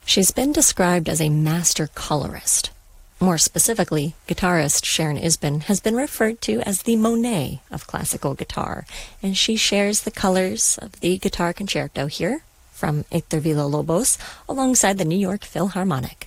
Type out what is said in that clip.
She's been described as a master colorist. More specifically, guitarist Sharon Isbin has been referred to as the Monet of classical guitar, and she shares the colors of the guitar concerto here from Héctor Villa-Lobos alongside the New York Philharmonic.